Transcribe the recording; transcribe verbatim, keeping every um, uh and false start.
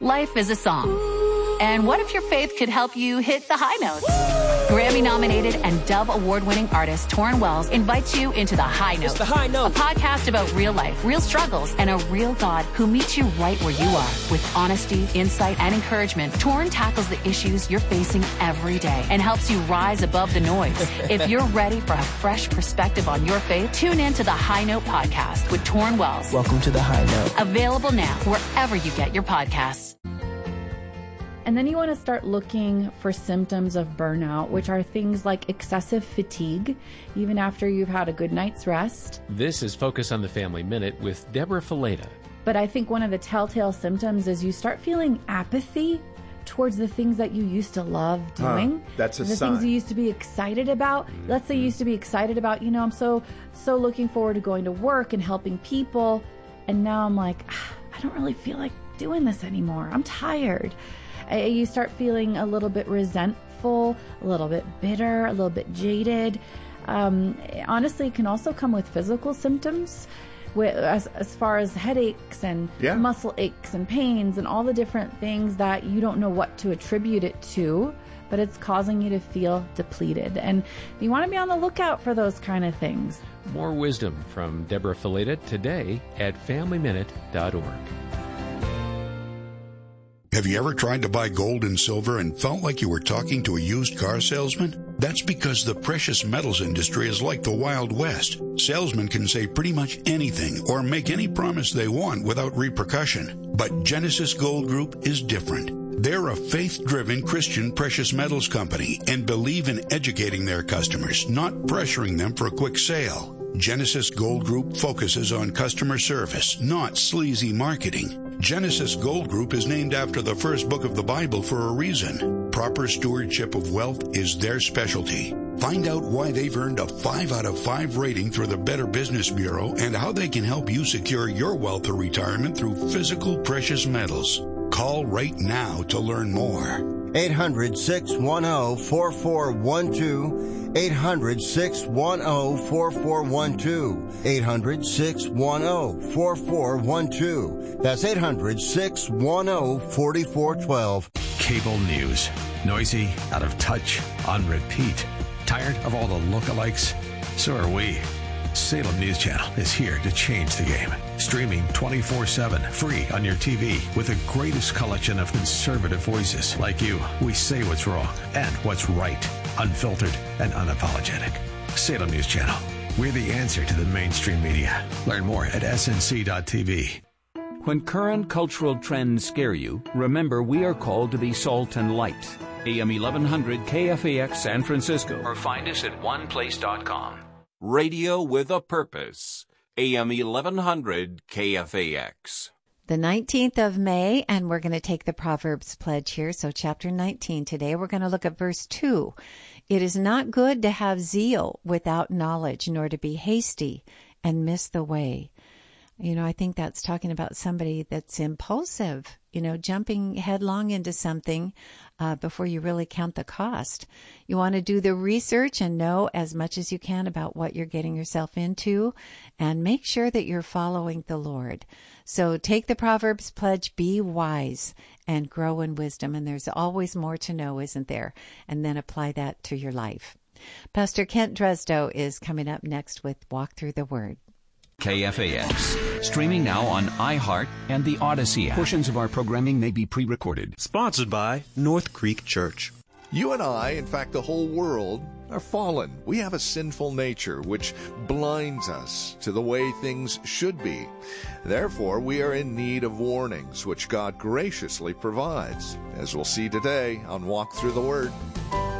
Life is a song. And what if your faith could help you hit the high notes? Grammy-nominated and Dove Award-winning artist Torrin Wells invites you into The High Note. It's The High Note. A podcast about real life, real struggles, and a real God who meets you right where you are. With honesty, insight, and encouragement, Torrin tackles the issues you're facing every day and helps you rise above the noise. If you're ready for a fresh perspective on your faith, tune in to The High Note podcast with Torrin Wells. Welcome to The High Note. Available now wherever you get your podcasts. And then you want to start looking for symptoms of burnout, which are things like excessive fatigue, even after you've had a good night's rest. This is Focus on the Family Minute with Deborah Fileta. But I think one of the telltale symptoms is you start feeling apathy towards the things that you used to love doing. Huh, that's a the sign. things you used to be excited about. Mm-hmm. Let's say you used to be excited about, you know, I'm so, so looking forward to going to work and helping people. And now I'm like, ah, I don't really feel like doing this anymore. I'm tired. You start feeling a little bit resentful, a little bit bitter, a little bit jaded. Um, honestly, it can also come with physical symptoms, with, as, as far as headaches and yeah. muscle aches and pains and all the different things that you don't know what to attribute it to, but it's causing you to feel depleted. And you want to be on the lookout for those kind of things. More wisdom from Deborah Fileta today at family minute dot org. Have you ever tried to buy gold and silver and felt like you were talking to a used car salesman? That's because the precious metals industry is like the Wild West. Salesmen can say pretty much anything or make any promise they want without repercussion. But Genesis Gold Group is different. They're a faith-driven Christian precious metals company and believe in educating their customers, not pressuring them for a quick sale. Genesis Gold Group focuses on customer service, not sleazy marketing. Genesis Gold Group is named after the first book of the Bible for a reason. Proper stewardship of wealth is their specialty. Find out why they've earned a five out of five rating through the Better Business Bureau and how they can help you secure your wealth or retirement through physical precious metals. Call right now to learn more. eight hundred, six one zero, four four one two. eight hundred, six one zero, four four one two. eight hundred, six one zero, four four one two. That's eight hundred, six one zero, four four one two. Cable news. Noisy, out of touch, on repeat. Tired of all the lookalikes? So are we. Salem News Channel is here to change the game. Streaming twenty-four seven, free on your T V, with the greatest collection of conservative voices like you. We say what's wrong and what's right, unfiltered and unapologetic. Salem News Channel. We're the answer to the mainstream media. Learn more at S N C dot T V. When current cultural trends scare you, remember we are called to be salt and light. A M eleven hundred K F A X San Francisco, or find us at one place dot com. Radio with a purpose. A M eleven hundred K F A X. The nineteenth of May, and we're going to take the Proverbs pledge here. So chapter nineteen today, we're going to look at verse two. It is not good to have zeal without knowledge, nor to be hasty and miss the way. You know, I think that's talking about somebody that's impulsive, you know, jumping headlong into something uh, before you really count the cost. You want to do the research and know as much as you can about what you're getting yourself into, and make sure that you're following the Lord. So take the Proverbs pledge, be wise and grow in wisdom. And there's always more to know, isn't there? And then apply that to your life. Pastor Kent Dresdo is coming up next with Walk Through the Word. K F A X. Streaming now on iHeart and the Odyssey app. Portions of our programming may be pre-recorded. Sponsored by North Creek Church. You and I, in fact the whole world, are fallen. We have a sinful nature which blinds us to the way things should be. Therefore, we are in need of warnings which God graciously provides, as we'll see today on Walk Through the Word.